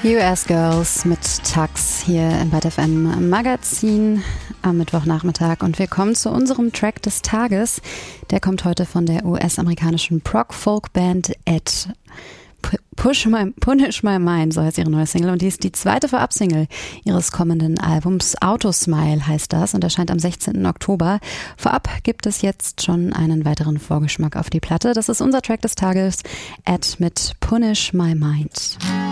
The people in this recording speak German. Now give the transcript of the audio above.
US Girls mit Tux hier im Bad FM Magazin am Mittwochnachmittag und wir kommen zu unserem Track des Tages. Der kommt heute von der US-amerikanischen Prog-Folk-Band Ed. Punish My Mind, so heißt ihre neue Single und die ist die zweite Vorab-Single ihres kommenden Albums. Autosmile heißt das und erscheint am 16. Oktober. Vorab gibt es jetzt schon einen weiteren Vorgeschmack auf die Platte. Das ist unser Track des Tages, Ed mit Punish My Mind.